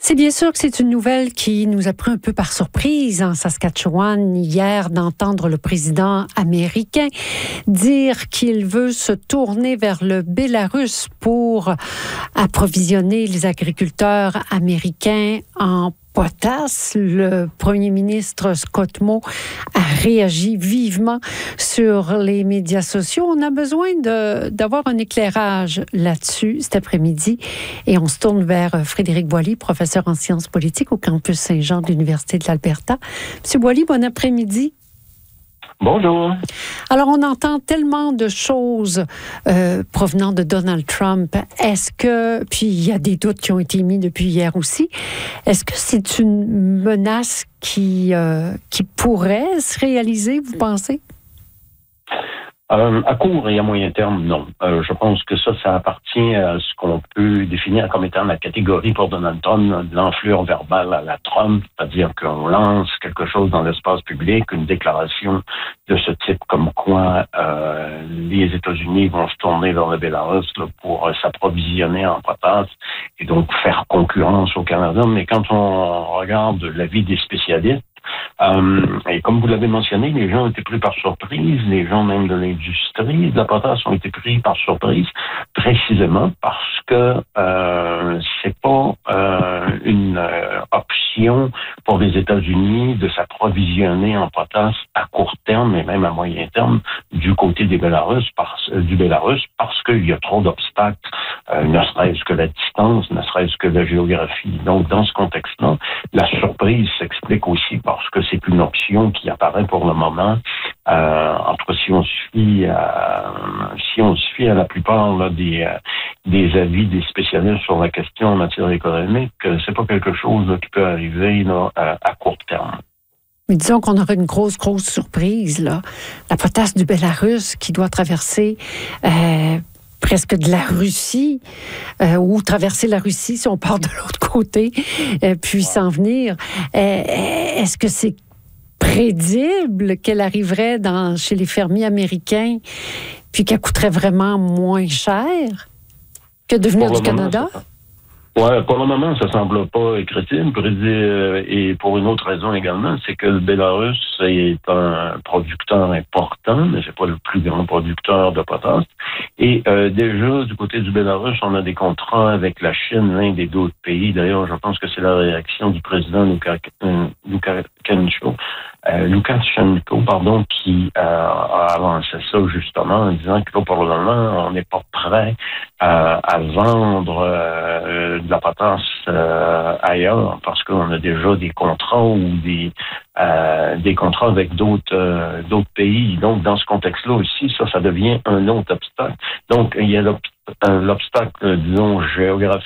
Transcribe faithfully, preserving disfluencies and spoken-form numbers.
C'est bien sûr que c'est une nouvelle qui nous a pris un peu par surprise en Saskatchewan hier d'entendre le président américain dire qu'il veut se tourner vers le Bélarus pour approvisionner les agriculteurs américains en potasse. Le premier ministre Scott Moe a réagi vivement sur les médias sociaux. On a besoin de, d'avoir un éclairage là-dessus cet après-midi et on se tourne vers Frédéric Boily, professeur en sciences politiques au campus Saint-Jean de l'Université de l'Alberta. Monsieur Boily, bon après-midi. Bonjour. Alors, on entend tellement de choses euh, provenant de Donald Trump. Est-ce que, puis il y a des doutes qui ont été émis depuis hier aussi, est-ce que c'est une menace qui, euh, qui pourrait se réaliser, vous pensez? Euh, à court et à moyen terme, non. Euh, je pense que ça, ça appartient à ce qu'on peut définir comme étant la catégorie pour Donald Trump de l'enflure verbale à la Trump, c'est-à-dire qu'on lance quelque chose dans l'espace public, une déclaration de ce type comme quoi euh, les États-Unis vont se tourner vers le Bélarus là, pour euh, s'approvisionner en potasse et donc faire concurrence au Canada. Mais quand on regarde l'avis des spécialistes, Euh, et comme vous l'avez mentionné, les gens ont été pris par surprise, les gens même de l'industrie de la potasse ont été pris par surprise, précisément parce que euh, c'est pas euh, une euh, option pour les États-Unis de s'approvisionner en potasse à court terme et même à moyen terme du côté des Bélarus, parce, euh, du Bélarus, parce qu'il y a trop d'obstacles, euh, ne serait-ce que la distance, ne serait-ce que la géographie. Donc, dans ce contexte-là, la surprise s'explique aussi parce que c'est une option qui apparaît pour le moment. Euh, entre si on se fie à, si on se fie à la plupart là, des, euh, des avis des spécialistes sur la question en matière économique, c'est pas quelque chose là, qui peut arriver là, à, à court terme. Mais disons qu'on aurait une grosse, grosse surprise, là. La potasse du Bélarus qui doit traverser euh, presque de la Russie, euh, ou traverser la Russie si on part de l'autre côté, euh, puis s'en venir. Euh, est-ce que c'est prédicible qu'elle arriverait dans, chez les fermiers américains, puis qu'elle coûterait vraiment moins cher que de venir du Canada? Ouais, pour le moment, ça semble pas crédible. Et pour une autre raison également, c'est que le Bélarus est un producteur important, mais c'est pas le plus grand producteur de potasse. Et euh, déjà, du côté du Bélarus, on a des contrats avec la Chine, l'Inde et d'autres pays. D'ailleurs, je pense que c'est la réaction du président Lukashenko, euh, Lukashenko, pardon, qui euh, a avancé ça justement en disant que là, pour le moment, on n'est pas prêt euh, à vendre euh, de la potasse euh, ailleurs parce qu'on a déjà des contrats ou des euh, des contrats avec d'autres euh, d'autres pays. Donc, dans ce contexte-là aussi, ça, ça devient un autre obstacle. Donc, il y a l'obstacle, disons, géographique